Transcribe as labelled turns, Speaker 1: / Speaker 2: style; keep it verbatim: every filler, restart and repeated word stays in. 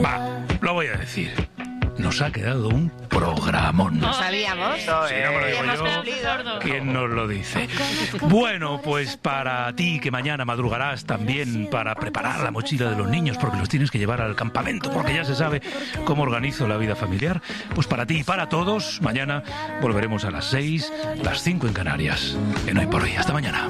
Speaker 1: Va, lo voy a decir. Nos ha quedado un programón.
Speaker 2: No sabíamos.
Speaker 1: Sí, no me lo digo yo. ¿Quién nos lo dice? Bueno, pues para ti que mañana madrugarás también para preparar la mochila de los niños porque los tienes que llevar al campamento porque ya se sabe cómo organizo la vida familiar, pues para ti y para todos, mañana volveremos a las seis, las cinco en Canarias. En Hoy por Hoy. Hasta mañana.